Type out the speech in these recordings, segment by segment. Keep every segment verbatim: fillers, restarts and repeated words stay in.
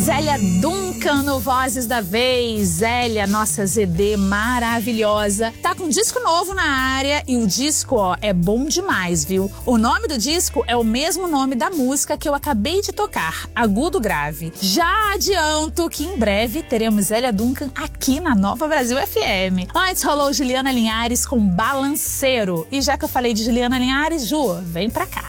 Zélia Duncan no Vozes da Vez. Zélia, nossa Z D maravilhosa, tá com um disco novo na área e o disco, ó, é bom demais, viu? O nome do disco é o mesmo nome da música que eu acabei de tocar, Agudo Grave. Já adianto que em breve teremos Zélia Duncan aqui na Nova Brasil F M. Antes rolou Juliana Linhares com Balanceiro. E já que eu falei de Juliana Linhares, Ju, vem pra cá.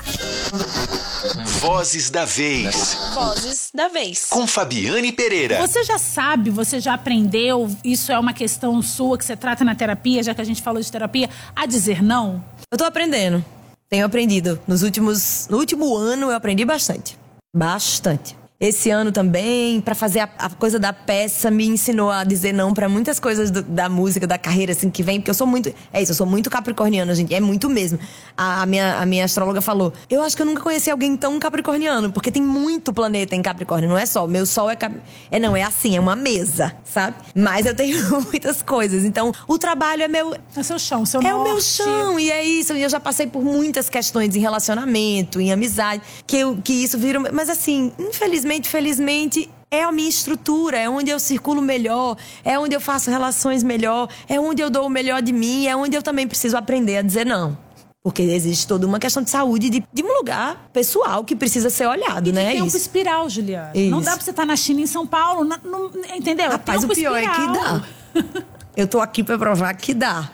Vozes da Vez. Vozes da Vez. Com Fabiane Pereira. Você já sabe, você já aprendeu, isso é uma questão sua que você trata na terapia, já que a gente falou de terapia, a dizer não? Eu tô aprendendo. Tenho aprendido. Nos últimos... No último ano eu aprendi bastante. Bastante. Esse ano também, pra fazer a, a coisa da peça, me ensinou a dizer não pra muitas coisas do, da música, da carreira, assim, que vem. Porque eu sou muito... É isso, eu sou muito capricorniana, gente. É muito mesmo. A, a, minha, a minha astróloga falou, eu acho que eu nunca conheci alguém tão capricorniano, porque tem muito planeta em Capricórnio, não é só. Meu sol é... Cap... É não, é assim, é uma mesa, sabe? Mas eu tenho muitas coisas. Então, o trabalho é meu... É seu chão, seu É norte. o meu chão, e é isso. E eu já passei por muitas questões em relacionamento, em amizade, que, eu, que isso vira... Mas assim, infelizmente, felizmente, é a minha estrutura, é onde eu circulo melhor, é onde eu faço relações melhor, é onde eu dou o melhor de mim, é onde eu também preciso aprender a dizer não. Porque existe toda uma questão de saúde, de, de um lugar pessoal que precisa ser olhado, e né? tempo isso. espiral, Juliana. Isso. Não dá pra você estar na China, em São Paulo, não, não, entendeu? Rapaz, tempo o pior espiral. é que dá. Eu tô aqui pra provar que dá.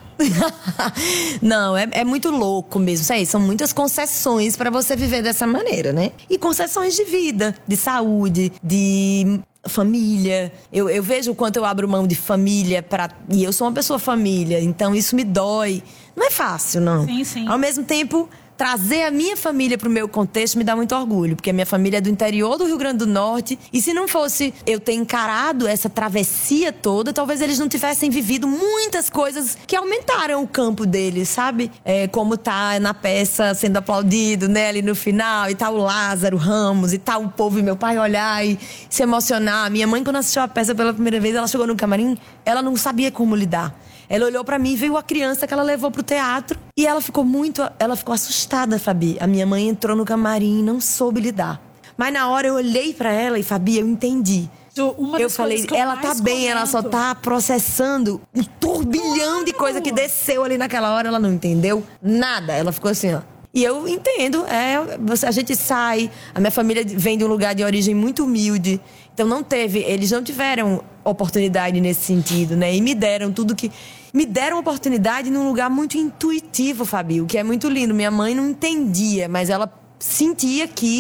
Não, é, é muito louco mesmo. Isso aí, são muitas concessões pra você viver dessa maneira, né? E concessões de vida, de saúde, de família. Eu, eu vejo o quanto eu abro mão de família pra... E eu sou uma pessoa família, então isso me dói. Não é fácil, não. Sim, sim. Ao mesmo tempo, trazer a minha família pro meu contexto me dá muito orgulho, porque a minha família é do interior do Rio Grande do Norte, e se não fosse eu ter encarado essa travessia toda, talvez eles não tivessem vivido muitas coisas que aumentaram o campo deles, sabe? É, como tá na peça sendo aplaudido, né, ali no final, e tá o Lázaro Ramos, e tá o povo e meu pai olhar e se emocionar. Minha mãe, quando assistiu a peça pela primeira vez, ela chegou no camarim, ela não sabia como lidar. Ela olhou pra mim e viu a criança que ela levou pro teatro. E ela ficou muito... Ela ficou assustada, Fabi. A minha mãe entrou no camarim e não soube lidar. Mas na hora eu olhei pra ela e, Fabi, eu entendi. Uma eu falei, que eu ela tá bem, comento. ela só tá processando um turbilhão de coisa que desceu ali naquela hora. Ela não entendeu nada. Ela ficou assim, ó. E eu entendo, é, você, a gente sai, a minha família vem de um lugar de origem muito humilde, então não teve, eles não tiveram oportunidade nesse sentido, né? E me deram tudo que... Me deram oportunidade num lugar muito intuitivo, Fabi, o que é muito lindo. Minha mãe não entendia, mas ela sentia que